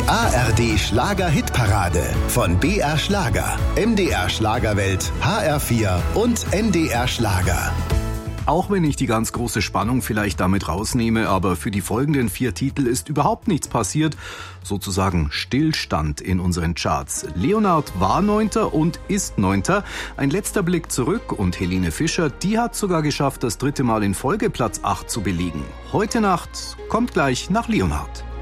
Die ARD Schlager-Hitparade von BR Schlager, MDR Schlagerwelt, HR4 und NDR Schlager. Auch wenn ich die ganz große Spannung vielleicht damit rausnehme, aber für die folgenden 4 Titel ist überhaupt nichts passiert. Sozusagen Stillstand in unseren Charts. Leonard war 9. und ist 9. Ein letzter Blick zurück und Helene Fischer, die hat sogar geschafft, das 3. Mal in Folge Platz 8 zu belegen. Heute Nacht kommt gleich nach Leonard.